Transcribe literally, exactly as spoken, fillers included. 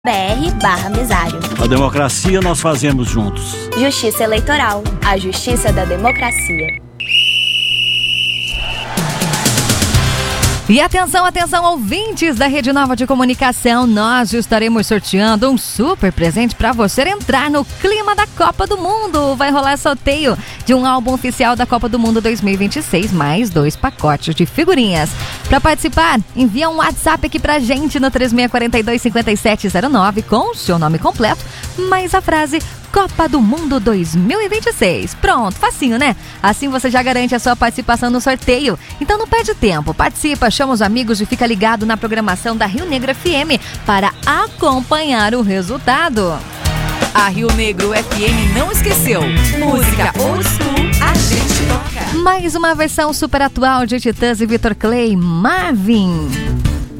br barra mesário. A democracia nós fazemos juntos. Justiça Eleitoral, a justiça da democracia. E atenção, atenção, ouvintes da Rede Nova de Comunicação, nós estaremos sorteando um super presente para você entrar no clima da Copa do Mundo. Vai rolar sorteio de um álbum oficial da Copa do Mundo dois mil e vinte e seis, mais dois pacotes de figurinhas. Para participar, envia um WhatsApp aqui pra gente no três seis quatro dois, cinco sete zero nove com o seu nome completo, mais a frase Copa do Mundo dois mil e vinte e seis. Pronto, facinho, né? Assim você já garante a sua participação no sorteio. Então não perde tempo, participa, chama os amigos e fica ligado na programação da Rio Negro F M para acompanhar o resultado. A Rio Negro F M não esqueceu. Música old school, a gente toca. Mais uma versão super atual de Titãs e Vitor Clay, Marvin.